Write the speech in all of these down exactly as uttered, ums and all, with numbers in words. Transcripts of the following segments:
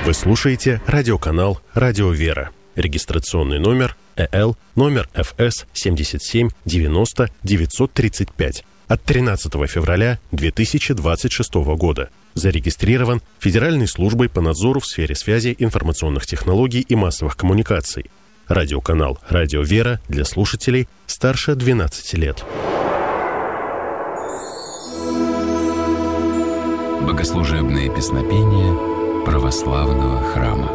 Вы слушаете радиоканал «Радио Вера». Регистрационный номер э эл номер эф эс семьдесят семь девяносто девятьсот тридцать пять от тринадцатого февраля две тысячи двадцать шестого года. Зарегистрирован Федеральной службой по надзору в сфере связи, информационных технологий и массовых коммуникаций. Радиоканал «Радио Вера» для слушателей старше двенадцати лет. Богослужебные песнопения православного храма.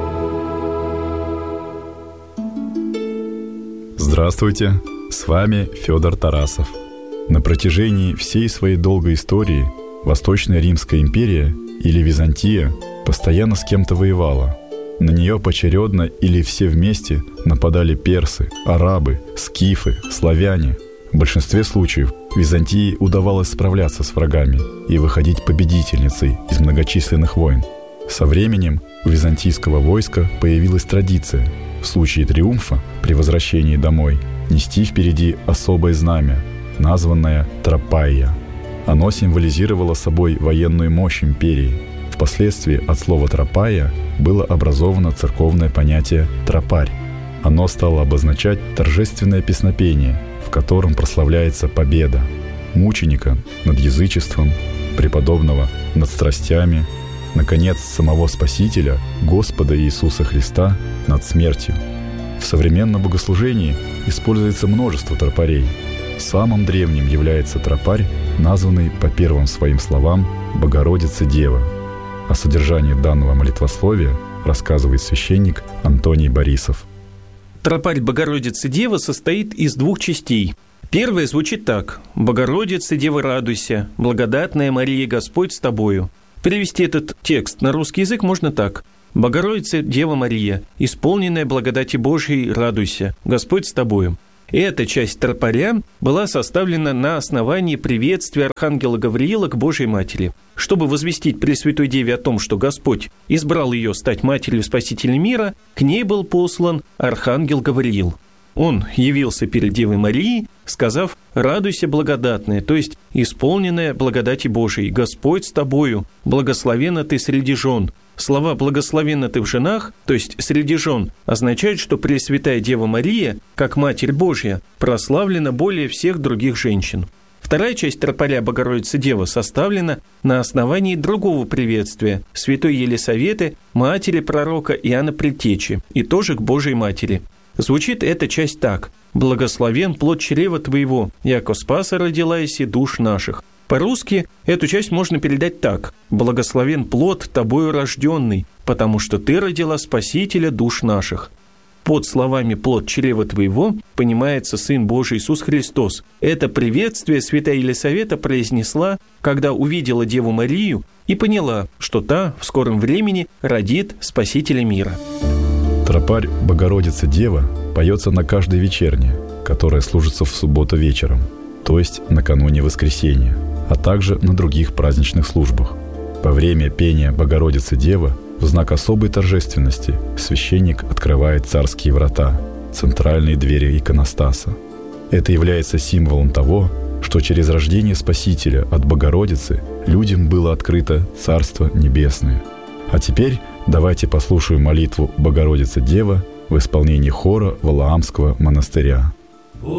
Здравствуйте, с вами Федор Тарасов. На протяжении всей своей долгой истории Восточная Римская империя или Византия постоянно с кем-то воевала. На нее поочередно или все вместе нападали персы, арабы, скифы, славяне. В большинстве случаев Византии удавалось справляться с врагами и выходить победительницей из многочисленных войн. Со временем у византийского войска появилась традиция в случае триумфа при возвращении домой нести впереди особое знамя, названное тропаия. Оно символизировало собой военную мощь империи. Впоследствии от слова «тропаия» было образовано церковное понятие «тропарь». Оно стало обозначать торжественное песнопение, в котором прославляется победа мученика над язычеством, преподобного над страстями, наконец, самого Спасителя, Господа Иисуса Христа, над смертью. В современном богослужении используется множество тропарей. Самым древним является тропарь, названный по первым своим словам «Богородица-Дева». О содержании данного молитвословия рассказывает священник Антоний Борисов. Тропарь Богородицы-Девы состоит из двух частей. Первая звучит так: «Богородица, Дева, радуйся, благодатная Мария, Господь с тобою». Перевести этот текст на русский язык можно так: «Богородица, Дева Мария, исполненная благодати Божией, радуйся, Господь с тобою». Эта часть тропаря была составлена на основании приветствия архангела Гавриила к Божьей Матери. Чтобы возвестить Пресвятой Деве о том, что Господь избрал ее стать матерью Спасителя мира, к ней был послан архангел Гавриил. Он явился перед Девой Марией, сказав: «Радуйся, благодатная», то есть исполненная благодати Божией, «Господь с тобою, благословенна ты среди жен». Слова «благословенна ты в женах», то есть среди жен, означают, что Пресвятая Дева Мария, как Матерь Божья, прославлена более всех других женщин. Вторая часть тропаря Богородицы-Дева составлена на основании другого приветствия святой Елисаветы, матери пророка Иоанна Предтечи, и тоже к Божьей Матери. Звучит эта часть так: «Благословен плод чрева твоего, яко спаса родила еси душ наших». По-русски эту часть можно передать так: «Благословен плод тобою рожденный, потому что ты родила Спасителя душ наших». Под словами «плод чрева твоего» понимается Сын Божий Иисус Христос. Это приветствие святая Елисавета произнесла, когда увидела Деву Марию и поняла, что та в скором времени родит Спасителя мира. Тропарь Богородица-Дева поется на каждой вечерне, которая служится в субботу вечером, то есть накануне воскресения, а также на других праздничных службах. Во время пения Богородицы-Дева в знак особой торжественности священник открывает царские врата, центральные двери иконостаса. Это является символом того, что через рождение Спасителя от Богородицы людям было открыто Царство Небесное. А теперь давайте послушаем молитву Богородица-Дева в исполнении хора Валаамского монастыря.